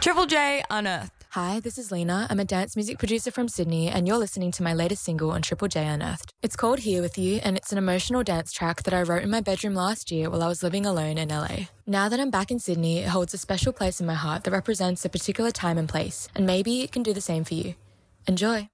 Triple J Unearthed. Hi, this is Lena. I'm a dance music producer from Sydney, and you're listening to my latest single on Triple J Unearthed. It's called Here With You, and it's an emotional dance track that I wrote in my bedroom last year while I was living alone in LA. Now that I'm back in Sydney, it holds a special place in my heart that represents a particular time and place, and maybe it can do the same for you. Enjoy.